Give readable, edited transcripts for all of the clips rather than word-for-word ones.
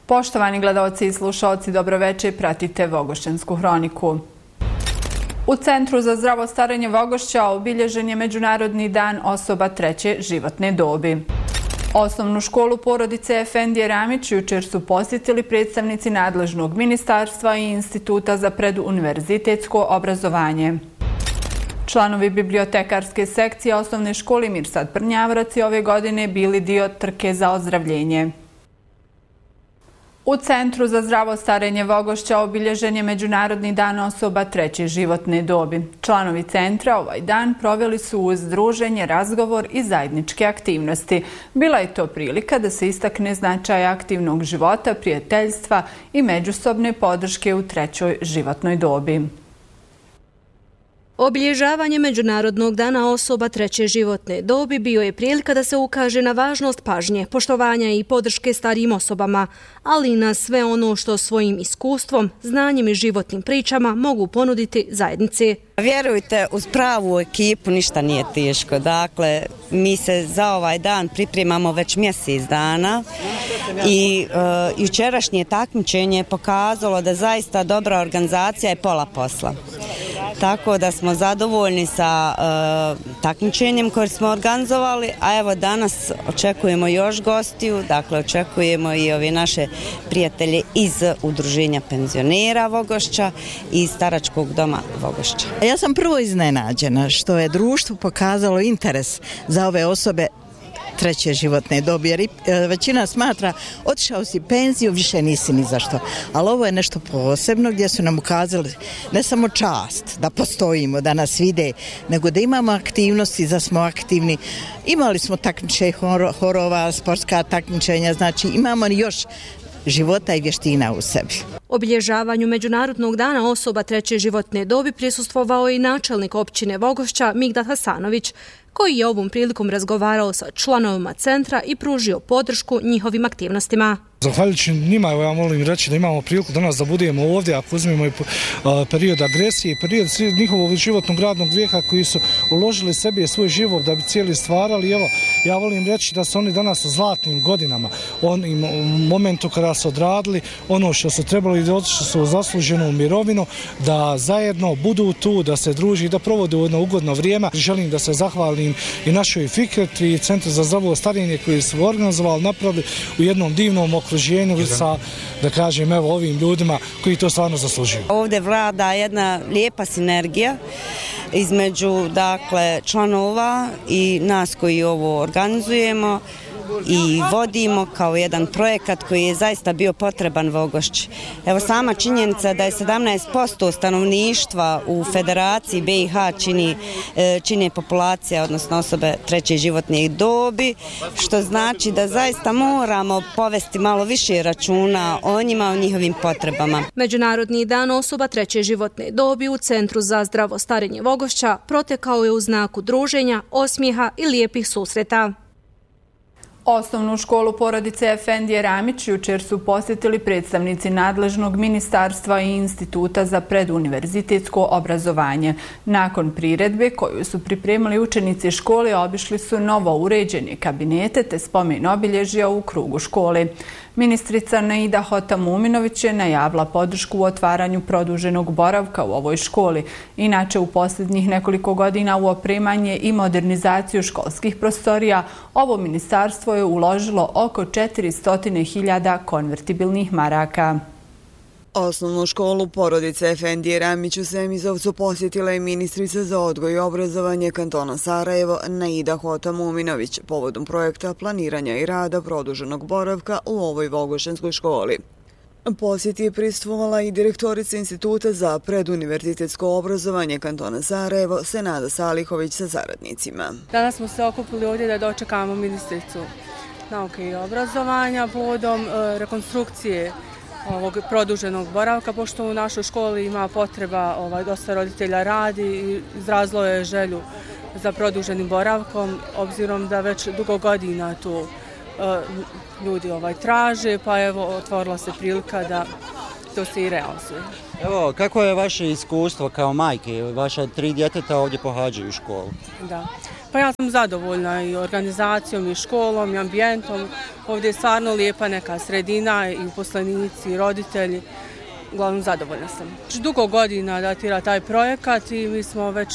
Poštovani gledaoci i slušaoci, dobroveče i pratite Vogošćansku hroniku. U Centru za zdravo starenje Vogošća obilježen je Međunarodni dan osoba treće životne dobi. Osnovnu školu porodice Efendije Ramić jučer su posjetili predstavnici nadležnog ministarstva i Instituta za preduniverzitetsko obrazovanje. Članovi bibliotekarske sekcije osnovne škole Mirsad Prnjavrac je ove godine bili dio trke za ozdravljenje. U Centru za zdravo starenje Vogošća obilježen je Međunarodni dan osoba treće životne dobi. Članovi centra ovaj dan proveli su uz druženje, razgovor i zajedničke aktivnosti. Bila je to prilika da se istakne značaj aktivnog života, prijateljstva i međusobne podrške u trećoj životnoj dobi. Obilježavanje Međunarodnog dana osoba treće životne dobi bio je prilika da se ukaže na važnost pažnje, poštovanja i podrške starijim osobama, ali i na sve ono što svojim iskustvom, znanjem i životnim pričama mogu ponuditi zajednici. Vjerujte, uz pravu ekipu ništa nije teško. Dakle, mi se za ovaj dan pripremamo već mjesec dana i jučerašnje takmičenje je pokazalo da zaista dobra organizacija je pola posla. Tako da smo zadovoljni sa takmičenjem koje smo organizovali, a evo danas očekujemo još gostiju, dakle očekujemo i ove naše prijatelje iz Udruženja penzionera Vogošća i Staračkog doma Vogošća. Ja sam prvo iznenađena što je društvo pokazalo interes za ove osobe treće životne dobi, jer većina smatra otišao si penziju, više nisi ni zašto. Ali ovo je nešto posebno gdje su nam ukazali ne samo čast da postojimo, da nas vide, nego da imamo aktivnosti, da smo aktivni. Imali smo takmičenja horova, sportska takmičenja, znači imamo još života i vještina u sebi. Obilježavanju Međunarodnog dana osoba treće životne dobi prisustvovao i načelnik općine Vogošća Migdad Hasanović, koji je ovom prilikom razgovarao sa članovima centra i pružio podršku njihovim aktivnostima. Zahvaljujući njima, ja molim reći da imamo priliku danas da budemo ovdje, ako uzmemo i period agresije, period njihovog životnog radnog vijeka koji su uložili sebi svoj život da bi cijeli stvarali. Evo, ja volim reći da su oni danas u zlatnim godinama, u momentu kada su odradili ono što su trebali i da otišli su u zasluženu mirovinu, da zajedno budu tu, da se druži i da provode jedno ugodno vrijeme. Želim da se zahvalim i našoj Fikret i Centru za zdravo starenje koji su organizovali, napravili u jednom divnom okruženju sa, da kažem, evo ovim ljudima koji to stvarno zaslužuju. Ovdje vlada jedna lijepa sinergija između, dakle, članova i nas koji ovo organizujemo i vodimo kao jedan projekat koji je zaista bio potreban Vogošći. Evo sama činjenica da je 17% stanovništva u Federaciji BiH čini populacija, odnosno osobe treće životne dobi, što znači da zaista moramo povesti malo više računa o njima, o njihovim potrebama. Međunarodni dan osoba treće životne dobi u Centru za zdravo starenje Vogošća protekao je u znaku druženja, osmijeha i lijepih susreta. Osnovnu školu porodice Efendije Ramić jučer su posjetili predstavnici nadležnog ministarstva i Instituta za preduniverzitetsko obrazovanje. Nakon priredbe koju su pripremili učenici škole, obišli su novo uređene kabinete te spomen obilježja u krugu škole. Ministrica Naida Hotamuminović je najavila podršku u otvaranju produženog boravka u ovoj školi. Inače, u posljednjih nekoliko godina u opremanje i modernizaciju školskih prostorija ovo ministarstvo je uložilo oko 400.000 konvertibilnih maraka. Osnovnu školu porodice Efendije Ramić u Semizovcu posjetila je ministrica za odgoj i obrazovanje kantona Sarajevo Naida Hotamuminović povodom projekta planiranja i rada produženog boravka u ovoj vogošćanskoj školi. Posjeti je pristvovala i direktorica Instituta za preduniverzitetsko obrazovanje kantona Sarajevo Senada Salihović sa saradnicima. Danas smo se okupili ovdje da dočekamo ministricu nauke i obrazovanja povodom rekonstrukcije ovog produženog boravka, pošto u našoj školi ima potreba, dosta roditelja radi i izrazilo je želju za produženim boravkom, obzirom da već dugo godina tu ljudi traže, pa evo otvorila se prilika da to se i realizuje. Evo, kako je vaše iskustvo kao majke? Vaša 3 djeteta ovdje pohađaju školu. Da. Pa ja sam zadovoljna i organizacijom i školom i ambijentom. Ovdje je stvarno lijepa neka sredina i uposlenici i roditelji. Uglavnom zadovoljna sam. Dugo godina datira taj projekat i mi smo već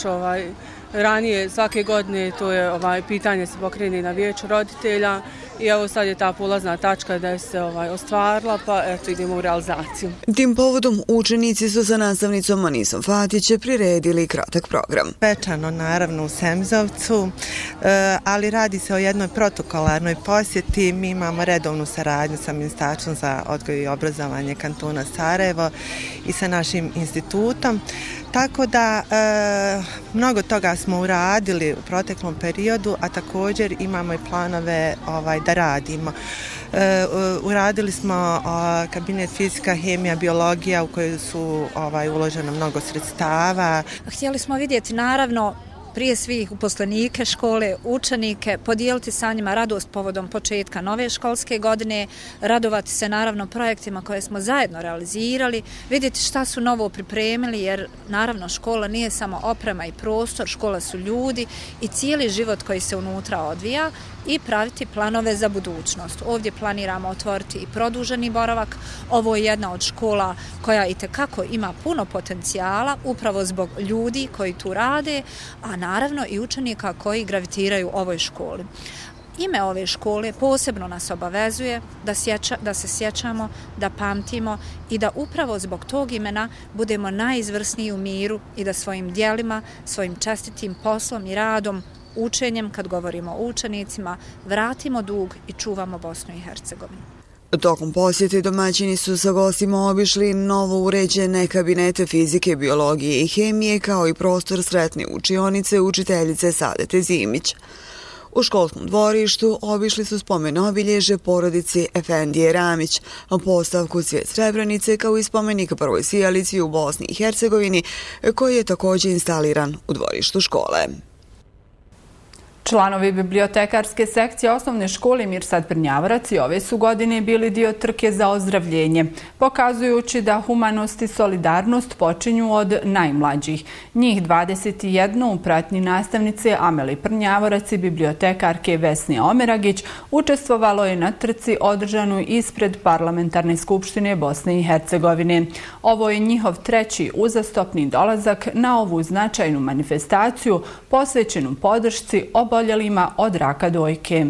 ranije svake godine to je pitanje se pokrene na vijeću roditelja i evo sad je ta polazna tačka da je se ostvarila, pa eto idemo u realizaciju. Tim povodom učenici su sa nastavnicom Manisom Fatić priredili kratak program. Svečano naravno u Semzovcu, ali radi se o jednoj protokolarnoj posjeti. Mi imamo redovnu saradnju sa Ministarstvom za odgoj i obrazovanje kantona Sarajevo i sa našim institutom. Tako da mnogo toga smo uradili u proteklom periodu, a također imamo i planove da radimo. Uradili smo kabinet fizika, hemija, biologija u kojoj su uloženo mnogo sredstava. Htjeli smo vidjeti naravno prije svih uposlenike škole, učenike, podijeliti sa njima radost povodom početka nove školske godine, radovati se naravno projektima koje smo zajedno realizirali, vidjeti šta su novo pripremili jer naravno škola nije samo oprema i prostor, škola su ljudi i cijeli život koji se unutra odvija i praviti planove za budućnost. Ovdje planiramo otvoriti i produženi boravak. Ovo je jedna od škola koja itekako ima puno potencijala upravo zbog ljudi koji tu rade, a naravno i učenika koji gravitiraju ovoj školi. Ime ove škole posebno nas obavezuje da se sjećamo, da pamtimo i da upravo zbog tog imena budemo najizvrsniji u miru i da svojim djelima, svojim čestitim poslom i radom, učenjem, kad govorimo o učenicima, vratimo dug i čuvamo Bosnu i Hercegovinu. Tokom posjete domaćini su sa gostima obišli novo uređene kabinete fizike, biologije i hemije kao i prostor sretne učionice učiteljice Sadete Zimić. U školskom dvorištu obišli su spomen obilježje porodici Efendije Ramić, postavku Cvijet Srebrenice kao i spomenik prvoj sijalici u Bosni i Hercegovini koji je također instaliran u dvorištu škole. Članovi bibliotekarske sekcije osnovne škole Mirsad Brnjavorac i ove su godine bili dio trke za ozdravljenje, pokazujući da humanost i solidarnost počinju od najmlađih. Njih 21 u pratnji nastavnice Ameli Brnjavorac i bibliotekarke Vesne Omeragić učestvovalo je na trci održanoj ispred Parlamentarne skupštine Bosne i Hercegovine. Ovo je njihov treći uzastopni dolazak na ovu značajnu manifestaciju posvećenu podršci oboljelima od raka dojke.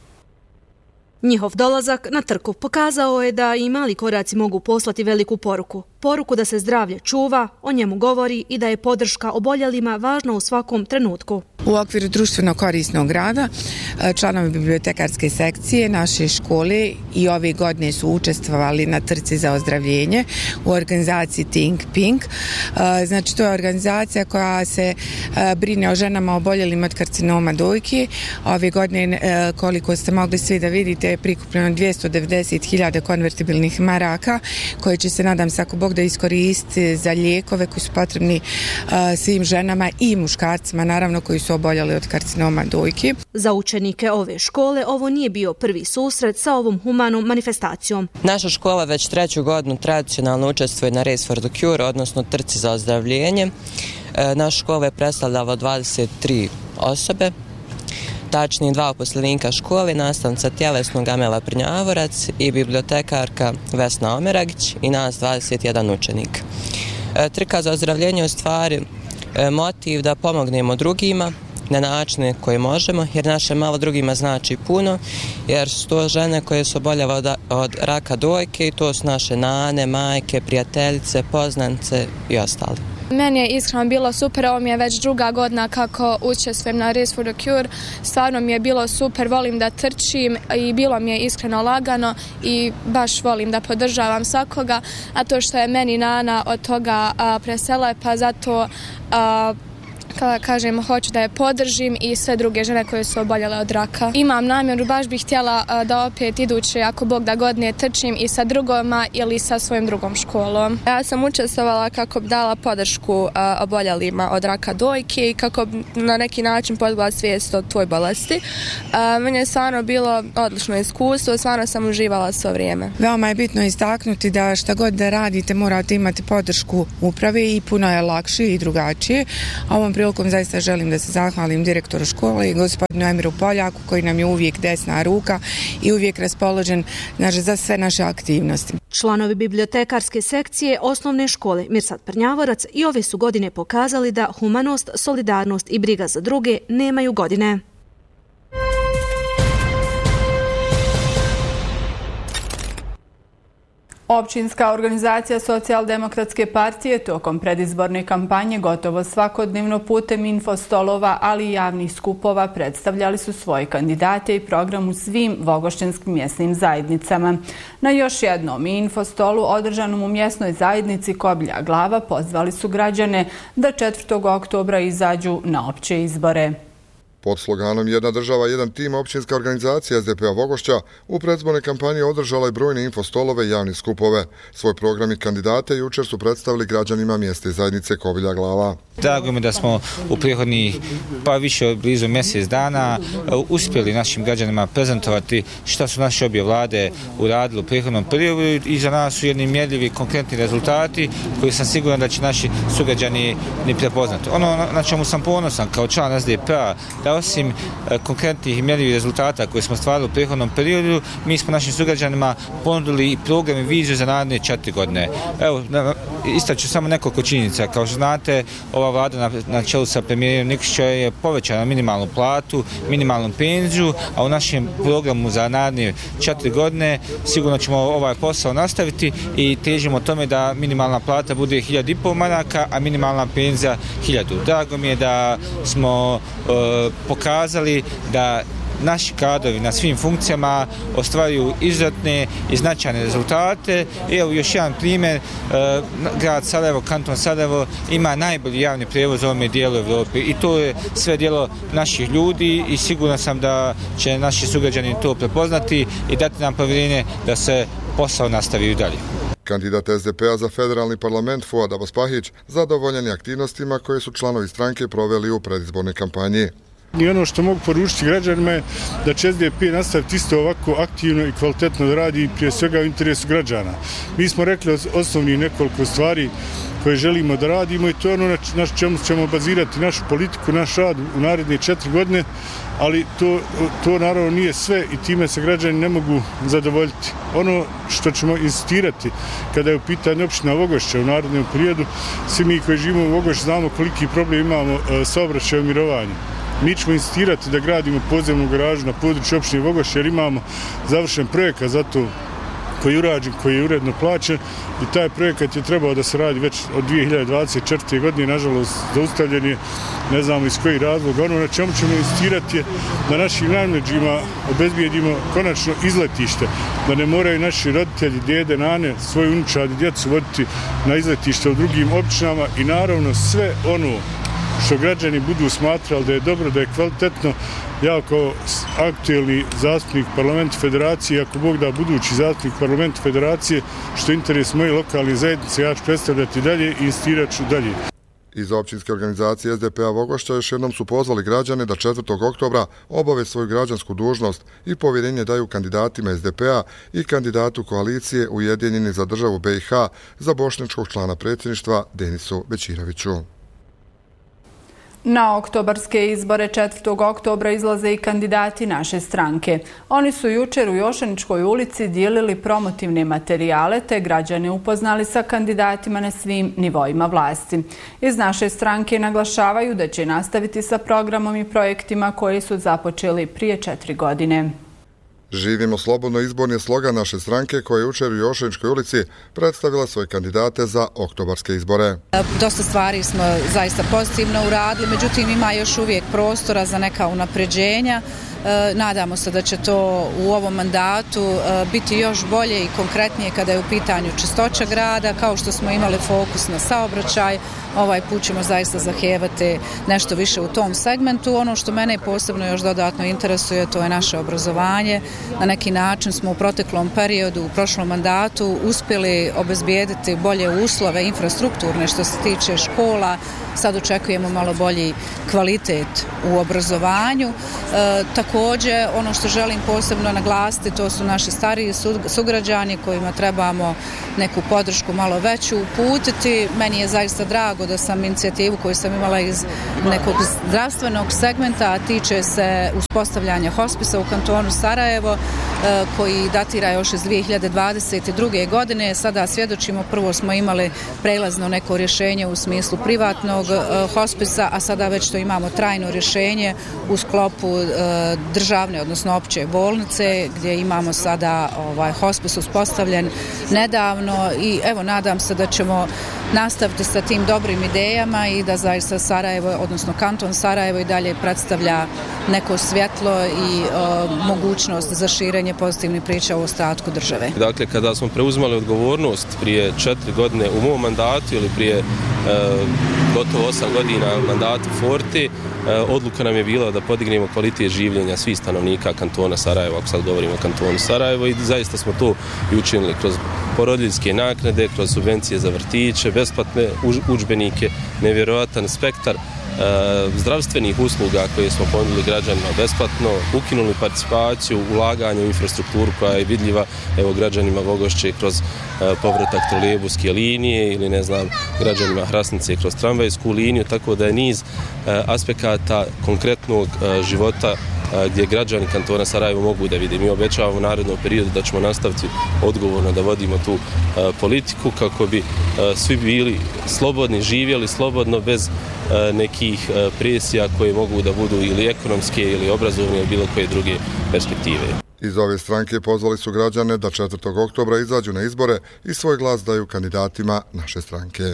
Njihov dolazak na trku pokazao je da i mali koraci mogu poslati veliku poruku. Poruku da se zdravlje čuva, o njemu govori i da je podrška oboljelima važna u svakom trenutku. U okviru društveno korisnog rada članovi bibliotekarske sekcije naše škole i ove godine su učestvovali na trci za ozdravljenje u organizaciji Think Pink. Znači to je organizacija koja se brine o ženama oboljelima od karcinoma dojke. Ove godine, koliko ste mogli svi da vidite, je prikupljeno 290.000 konvertibilnih maraka koje će se, nadam se, ako Bog da iskoristiti za lijekove koji su potrebni svim ženama i muškarcima, naravno, koji su oboljeli od karcinoma dojke. Za učenike ove škole ovo nije bio prvi susret sa ovom humanom manifestacijom. Naša škola već treću godinu tradicionalno učestvuje na Race for the Cure, odnosno trci za ozdravljenje. Naša škola je predstavljala 23 osobe, tačnije 2 uposlenika škole, nastavnica tjelesnog Amela Brnjavorac i bibliotekarka Vesna Omeragić i nas 21 učenik. Trka za ozdravljenje je u stvari motiv da pomognemo drugima na načine koje možemo, jer naše malo drugima znači puno, jer su to žene koje su oboljele od raka dojke i to su naše nane, majke, prijateljice, poznance i ostali. Meni je iskreno bilo super, ovo mi je već druga godina kako učestvujem na Race for the Cure. Stvarno mi je bilo super, volim da trčim i bilo mi je iskreno lagano i baš volim da podržavam svakoga, a to što je meni nana od toga presela, pa zato kada kažem, hoću da je podržim i sve druge žene koje su oboljele od raka. Imam namjeru, baš bih htjela da opet iduće, ako Bog da godine, trčim i sa drugoma ili sa svojom drugom školom. Ja sam učestvovala kako bi dala podršku oboljelima od raka dojke i kako bi na neki način podigla svijest o tvoj bolesti. Meni je stvarno bilo odlično iskustvo, stvarno sam uživala svo vrijeme. Veoma je bitno istaknuti da šta god da radite morate imati podršku uprave i puno je lakše i drugačije. Ovom prilikom zaista želim da se zahvalim direktoru škole i gospodinu Emiru Poljaku koji nam je uvijek desna ruka i uvijek raspoložen za sve naše aktivnosti. Članovi bibliotekarske sekcije osnovne škole Mirsad Prnjavorac i ove su godine pokazali da humanost, solidarnost i briga za druge nemaju godine. Općinska organizacija Socijaldemokratske partije tokom predizborne kampanje gotovo svakodnevno putem infostolova, ali i javnih skupova predstavljali su svoje kandidate i program u svim vogošćanskim mjesnim zajednicama. Na još jednom infostolu održanom u mjesnoj zajednici Kobilja Glava pozvali su građane da 4. oktobra izađu na opće izbore. Pod sloganom Jedna država, jedan tim, općinska organizacija SDP-a Vogošća u predizbornoj kampanji održala je brojne infostolove i javne skupove. Svoj program i kandidate jučer su predstavili građanima mjesne zajednice Kobilja Glava. Drago mi da smo u prihodnih više od blizu mjesec dana uspjeli našim građanima prezentovati šta su naše obje vlade uradili u prihodnom periodu i za nas su jedni mjerljivi konkretni rezultati koji sam siguran da će naši sugrađani ni prepoznati. Ono na čemu sam ponosan kao član SDP-a, da osim konkretnih i mjerljivih rezultata koje smo stvarili u prihodnom periodu, mi smo našim sugrađanima ponudili i program i viziju za naredne 4 godine. Evo, istaću samo nekoliko činjenica. Kao što znate, ova vlada na čelu sa premijerom Nikšićem je povećala minimalnu platu, minimalnu penziju, a u našem programu za naredne 4 godine sigurno ćemo ovaj posao nastaviti i težimo tome da minimalna plata bude 1.500 maraka, a minimalna penzija 1.000. Drago mi je da smo pokazali da naši kadrovi na svim funkcijama ostvaruju izuzetne i značajne rezultate. Evo još jedan primjer, grad Sarajevo, kanton Sarajevo ima najbolji javni prijevoz u ovome dijelu Evrope i to je sve djelo naših ljudi i siguran sam da će naši sugrađani to prepoznati i dati nam povjerenje da se posao nastavi i dalje. Kandidat SDP-a za federalni parlament Fuad Abaspahić zadovoljan je aktivnostima koje su članovi stranke proveli u predizbornoj kampanji. I ono što mogu poručiti građanima je da će SDP nastaviti isto ovako aktivno i kvalitetno da radi prije svega u interesu građana. Mi smo rekli osnovni nekoliko stvari koje želimo da radimo i to je ono na čemu ćemo bazirati našu politiku, naš rad u naredne 4 godine, ali to naravno nije sve i time se građani ne mogu zadovoljiti. Ono što ćemo insistirati kada je u pitanju općina Vogošća u narednom periodu, svi mi koji živimo u Vogošću znamo koliki problem imamo saobraćaja i mirovanja. Mi ćemo insistirati da gradimo podzemnu garažu na području općine Vogošća jer imamo završen projekat za to koji je urađen, koji je uredno plaćen i taj projekat je trebao da se radi već od 2024. godine, nažalost zaustavljen je, ne znamo iz kojih razloga. Ono na čemu ćemo insistirati je da našim najmlađima obezbijedimo konačno izletište, da ne moraju naši roditelji, dede, nane, svoju unučad i djecu voditi na izletište u drugim općinama i naravno sve ono što građani budu smatrali da je dobro, da je kvalitetno. Ja kao aktuelni zastupnik parlamenta federacije, ako Bog da budući zastupnik parlamenta federacije, što je interes moje lokalne zajednice, ja ću predstavljati dalje i insistirat ću dalje. Iz općinske organizacije SDP-a Vogošća još jednom su pozvali građane da 4. oktobra obave svoju građansku dužnost i povjerenje daju kandidatima SDP-a i kandidatu koalicije Ujedinjeni za državu BiH za bošnjačkog člana predsjedništva Denisu Bećiroviću. Na oktobarske izbore 4. oktobra izlaze i kandidati naše stranke. Oni su jučer u Jošaničkoj ulici dijelili promotivne materijale te građane upoznali sa kandidatima na svim nivoima vlasti. Iz naše stranke naglašavaju da će nastaviti sa programom i projektima koji su započeli prije 4 godine. Živimo slobodno izborni je slogan naše stranke koja je jučer u Jošaničkoj ulici predstavila svoje kandidate za oktobarske izbore. Dosta stvari smo zaista pozitivno uradili, međutim ima još uvijek prostora za neka unapređenja. Nadamo se da će to u ovom mandatu biti još bolje i konkretnije kada je u pitanju čistoća grada, kao što smo imali fokus na saobraćaj. Ovaj put ćemo zaista zahtijevati nešto više u tom segmentu. Ono što mene posebno još dodatno interesuje, to je naše obrazovanje. na neki način smo u proteklom periodu, u prošlom mandatu uspjeli obezbijediti bolje uslove infrastrukturne što se tiče škola. Sad očekujemo malo bolji kvalitet u obrazovanju. Također, ono što želim posebno naglasiti, to su naši stariji sugrađani kojima trebamo neku podršku malo veću uputiti. Meni je zaista drago da sam inicijativu koju sam imala iz nekog zdravstvenog segmenta, a tiče se uspostavljanja hospisa u kantonu Sarajevo, koji datira još iz 2022. godine. Sada svjedočimo, prvo smo imali prelazno neko rješenje u smislu privatnog hospisa, a sada već to imamo trajno rješenje u sklopu državne, odnosno opće bolnice, gdje imamo sada hospis uspostavljen nedavno i evo nadam se da ćemo nastaviti sa tim dobrim idejama i da zaista Sarajevo, odnosno kanton Sarajevo i dalje predstavlja neko svjetlo i mogućnost za širenje pozitivnih priča u ostatku države. Dakle, kada smo preuzimali odgovornost prije 4 godine u mom mandatu ili prije gotovo 8 godina mandatu Forte, odluka nam je bila da podignemo kvalitet življenja svih stanovnika kantona Sarajevo, ako sad govorimo o kantonu Sarajevo, i zaista smo to i učinili kroz porodiljske naknade, kroz subvencije za vrtiće, besplatne udžbenike, nevjerojatan spektar zdravstvenih usluga koje smo ponudili građanima besplatno, ukinuli participaciju, ulaganje u infrastrukturu koja je vidljiva evo građanima Vogošće kroz povratak trolejbuske linije ili ne znam građanima Hrasnice kroz tramvajsku liniju, tako da je niz aspekata konkretnog života gdje građani kantona Sarajevo mogu da vide. Mi obećavamo u narednom periodu da ćemo nastaviti odgovorno da vodimo tu politiku kako bi svi bili slobodni, živjeli slobodno bez nekih presija koje mogu da budu ili ekonomske ili obrazovne ili bilo koje druge perspektive. Iz ove stranke pozvali su građane da 4. oktobra izađu na izbore i svoj glas daju kandidatima naše stranke.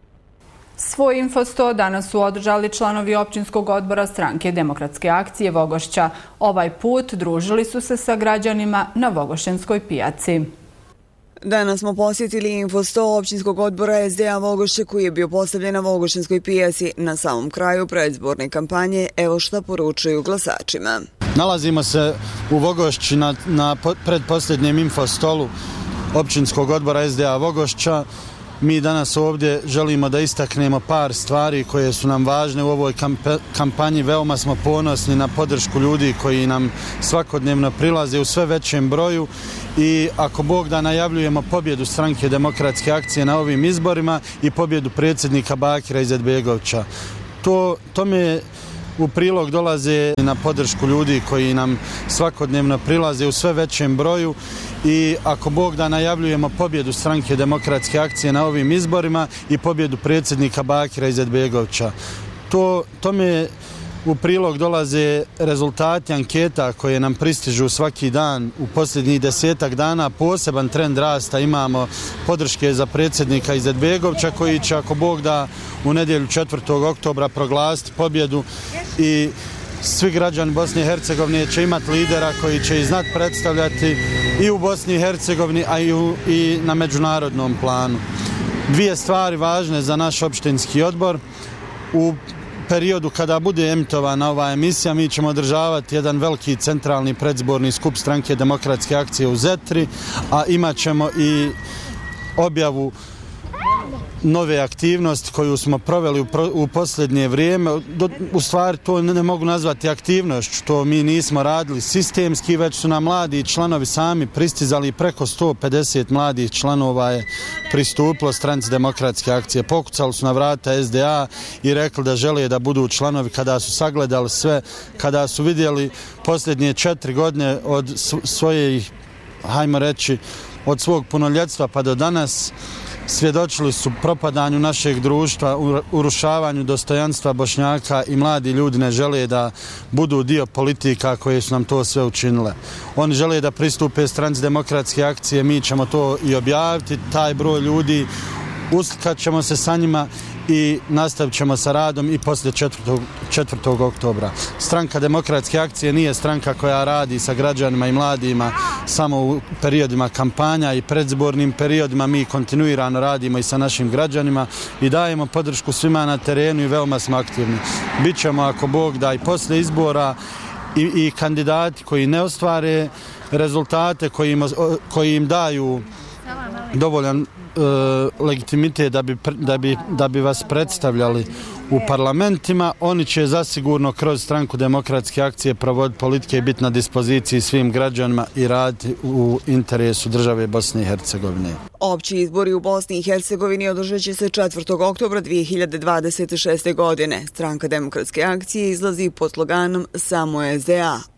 Svoj Info 100 danas su održali članovi općinskog odbora stranke Demokratske akcije Vogošća. Ovaj put družili su se sa građanima na Vogošćanskoj pijaci. Danas smo posjetili Info 100 općinskog odbora SDA Vogošće koji je bio postavljen na Vogošćanskoj pijaci. Na samom kraju predizborne kampanje, evo šta poručuju glasačima. Nalazimo se u Vogošći na predposljednjem Info stolu općinskog odbora SDA Vogošća. Mi danas ovdje želimo da istaknemo par stvari koje su nam važne u ovoj kampanji. Veoma smo ponosni na podršku ljudi koji nam svakodnevno prilaze u sve većem broju i ako Bog da najavljujemo pobjedu stranke Demokratske akcije na ovim izborima i pobjedu predsjednika Bakira Izetbegovića. Tome u prilog dolaze na podršku ljudi koji nam svakodnevno prilaze u sve većem broju i ako Bog da najavljujemo pobjedu stranke Demokratske akcije na ovim izborima i pobjedu predsjednika Bakira Izetbegovića. Tome u prilog dolaze rezultati anketa koje nam pristižu svaki dan. U posljednjih 10-ak dana poseban trend rasta imamo podrške za predsjednika Izetbegovića koji će ako Bog da u nedjelju 4. oktobra proglasiti pobjedu i svi građani Bosne i Hercegovine će imati lidera koji će ih znati predstavljati i u Bosni i Hercegovini, a i na međunarodnom planu. Dvije stvari važne za naš opštinski odbor. U periodu kada bude emitovana ova emisija, mi ćemo održavati jedan veliki centralni predizborni skup stranke Demokratske akcije u Zetri, a imat ćemo i objavu nove aktivnosti koju smo proveli u posljednje vrijeme. U stvari to ne mogu nazvati aktivnošću, što mi nismo radili sistemski, već su nam mladi članovi sami pristizali, preko 150 mladih članova je pristupilo stranci Demokratske akcije. Pokucali su na vrata SDA i rekli da žele da budu članovi. Kada su sagledali sve, kada su vidjeli posljednje 4 godine od svojih, hajmo reći, od svog punoljetstva pa do danas, svjedočili su propadanju našeg društva, urušavanju dostojanstva Bošnjaka i mladi ljudi ne žele da budu dio politika koje su nam to sve učinile. Oni žele da pristupe stranci Demokratske akcije, mi ćemo to i objaviti, taj broj ljudi, uslikat ćemo se sa njima i nastavit ćemo sa radom i poslije 4. oktobra. Stranka Demokratske akcije nije stranka koja radi sa građanima i mladima samo u periodima kampanja i predizbornim periodima. Mi kontinuirano radimo i sa našim građanima i dajemo podršku svima na terenu i veoma smo aktivni. Bićemo, ako Bog da, i poslije izbora i kandidati koji ne ostvare rezultate koji im daju dovoljan legitimitet da bi vas predstavljali u parlamentima, oni će zasigurno kroz Stranku demokratske akcije provoditi politike i biti na dispoziciji svim građanima i raditi u interesu države Bosne i Hercegovine. Opći izbori u Bosni i Hercegovini održat će se 4. oktobra 2026. godine. Stranka demokratske akcije izlazi pod sloganom Samo SDA.